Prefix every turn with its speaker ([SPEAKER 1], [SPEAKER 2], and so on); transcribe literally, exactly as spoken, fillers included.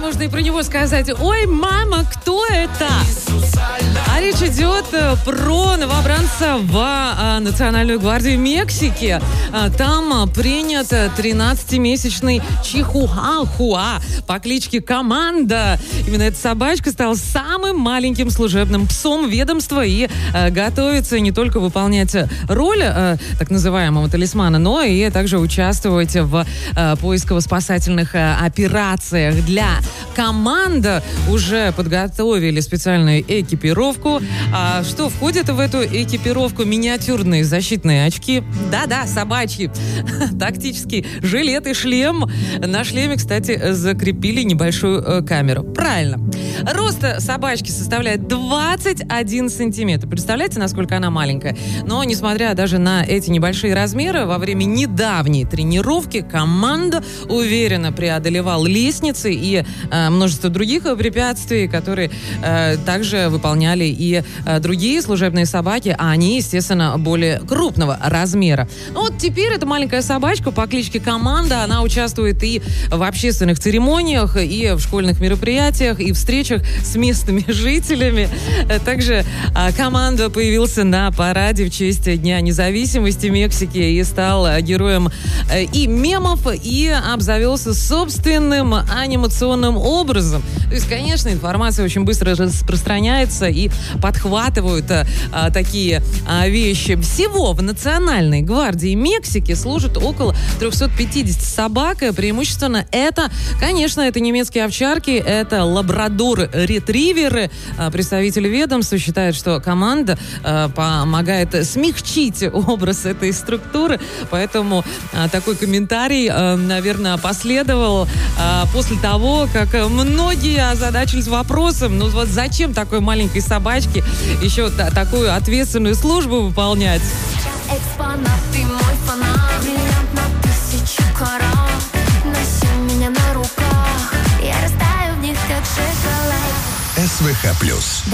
[SPEAKER 1] можно и про него сказать. Ой, мама, кто это? А речь идет про новобранца в Национальную гвардию Мексики. Там принят тринадцатимесячный чихуахуа по кличке Команда. Именно эта собачка стала самым маленьким служебным псом ведомства и готовится не только выполнять роль так называемого талисмана, но и также участвовать в поисково-спасательных операциях. Для Команды уже подготовили специальную экипировку. А что входит в эту экипировку? Миниатюрные защитные очки. Да-да, собачьи. Тактический жилет и шлем. На шлеме, кстати, закрепили небольшую э, камеру. Правильно. Рост собачки составляет двадцать один сантиметр. Представляете, насколько она маленькая? Но, несмотря даже на эти небольшие размеры, во время недавней тренировки Команда уверенно преодолевал лестницы и э, множество других препятствий, которые э, также выполняли и э, другие служебные собаки, а они, естественно, более крупного размера. Ну вот теперь эта маленькая собачка по кличке Команда, она участвует и в общественных церемониях, и в школьных мероприятиях, и встречах с местными жителями. Также э, Команда появился на параде в честь Дня независимости Мексики и стал героем э, и мемов, и обзавелся собственным анимационным образом. То есть, конечно, информация очень быстро распространяется и подхватывают а, а, такие а, вещи. Всего в Национальной гвардии Мексики служат около триста пятьдесят собак. Преимущественно это, конечно, это немецкие овчарки, это лабрадор-ретриверы. А, представители ведомства считают, что Команда а, помогает смягчить образ этой структуры. Поэтому а, такой комментарий, а, наверное, последовал а, после того, как многие озадачились вопросом, ну вот зачем такой маленькой собачке еще та- такую ответственную службу выполнять?
[SPEAKER 2] Экспонат, ты мой фанат, бриллиант на тысячу карат, носи меня на руках, я растаю в них, как шоколад.
[SPEAKER 3] СВХ плюс.